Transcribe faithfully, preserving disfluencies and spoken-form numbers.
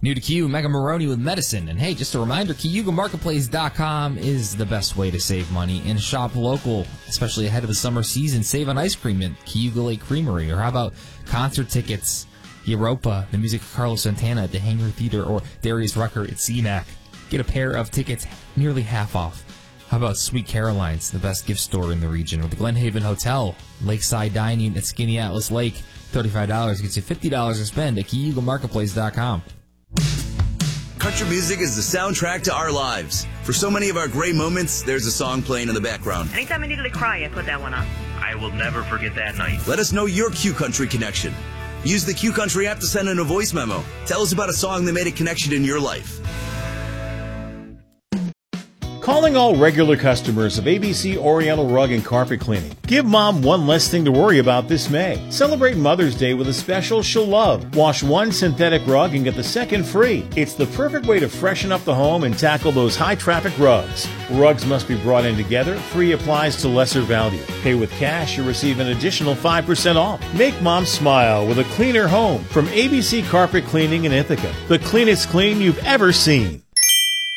New to Q, Mega Maroney with medicine. And hey, just a reminder, Cayuga Marketplace dot com is the best way to save money and shop local, especially ahead of the summer season. Save on ice cream at Cayuga Lake Creamery. Or how about concert tickets, Europa, the music of Carlos Santana at the Hangar Theater, or Darius Rucker at C MAC. Get a pair of tickets nearly half off. How about Sweet Caroline's, the best gift store in the region, or the Glen Haven Hotel, lakeside dining at Skinny Atlas Lake. thirty-five dollars gets you fifty dollars to spend at Cayuga Marketplace dot com. Country music is the soundtrack to our lives. For so many of our great moments, there's a song playing in the background. Anytime I needed to cry, I put that one on. I will never forget that night. Let us know your Q Country connection. Use the Q Country app to send in a voice memo. Tell us about a song that made a connection in your life. Calling all regular customers of A B C Oriental Rug and Carpet Cleaning. Give Mom one less thing to worry about this May. Celebrate Mother's Day with a special she'll love. Wash one synthetic rug and get the second free. It's the perfect way to freshen up the home and tackle those high-traffic rugs. Rugs must be brought in together. Free applies to lesser value. Pay with cash, you receive an additional five percent off. Make Mom smile with a cleaner home from A B C Carpet Cleaning in Ithaca. The cleanest clean you've ever seen.